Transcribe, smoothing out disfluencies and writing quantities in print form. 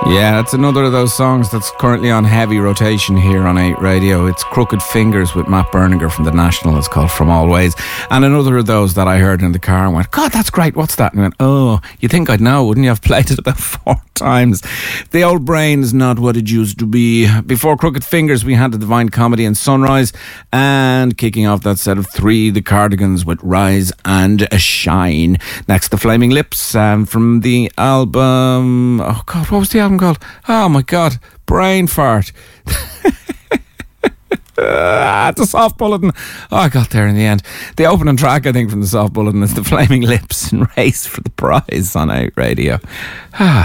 Yeah, it's another of those songs that's currently on heavy rotation here on 8 Radio. It's Crooked Fingers with Matt Berninger from The National. It's called From All Ways. And another of those that I heard in the car and went, God, that's great, what's that? And I went, oh, you'd think I'd know, wouldn't you? I've played it about 4 times. The old brain is not what it used to be. Before Crooked Fingers, we had the Divine Comedy and Sunrise. And kicking off that set of 3, the Cardigans with Rise and Shine. Next, the Flaming Lips from the album... Oh, God, what was the album called? Oh my God, brain fart. The Soft Bulletin. Oh, I got there in the end. The opening track, I think, from the Soft Bulletin is the Flaming Lips and Race for the Prize on 8 Radio.